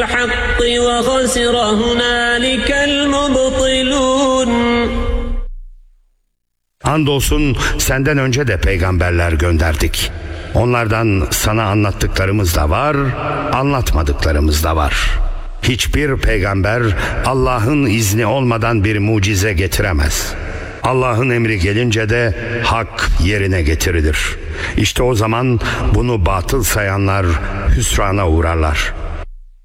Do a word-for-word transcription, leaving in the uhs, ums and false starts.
الحق وخسر هنالك المبطلون. Andolsun senden önce de peygamberler gönderdik. Onlardan sana anlattıklarımız da var, anlatmadıklarımız da var. Hiçbir peygamber Allah'ın izni olmadan bir mucize getiremez. Allah'ın emri gelince de hak yerine getirilir. İşte o zaman bunu batıl sayanlar hüsrana uğrarlar.